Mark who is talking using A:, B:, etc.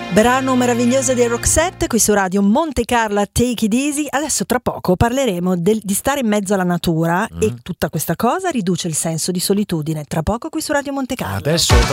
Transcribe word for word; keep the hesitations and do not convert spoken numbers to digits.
A: Brano meraviglioso dei Roxette qui su Radio Monte Carlo, Take It Easy. Adesso tra poco parleremo del, di stare in mezzo alla natura mm. e tutta questa cosa riduce il senso di solitudine. Tra poco qui su Radio Monte Carlo.
B: Adesso